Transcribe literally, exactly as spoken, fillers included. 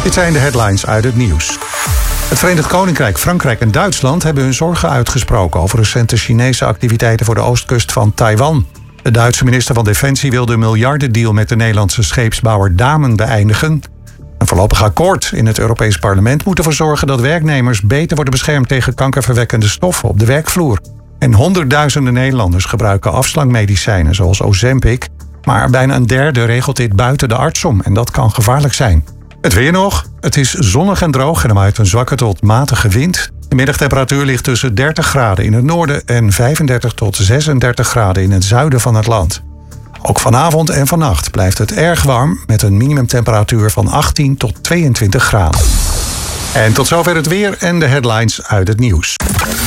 Dit zijn de headlines uit het nieuws. Het Verenigd Koninkrijk, Frankrijk en Duitsland hebben hun zorgen uitgesproken over recente Chinese activiteiten voor de oostkust van Taiwan. De Duitse minister van Defensie wil de miljardendeal met de Nederlandse scheepsbouwer Damen beëindigen. Een voorlopig akkoord in het Europees Parlement moet ervoor zorgen dat werknemers beter worden beschermd tegen kankerverwekkende stoffen op de werkvloer. En honderdduizenden Nederlanders gebruiken afslankmedicijnen zoals Ozempic, maar bijna een derde regelt dit buiten de artsom en dat kan gevaarlijk zijn. Het weer nog. Het is zonnig en droog en er waait een zwakke tot matige wind. De middagtemperatuur ligt tussen dertig graden in het noorden en vijfendertig tot zesendertig graden in het zuiden van het land. Ook vanavond en vannacht blijft het erg warm met een minimumtemperatuur van achttien tot tweeëntwintig graden. En tot zover het weer en de headlines uit het nieuws.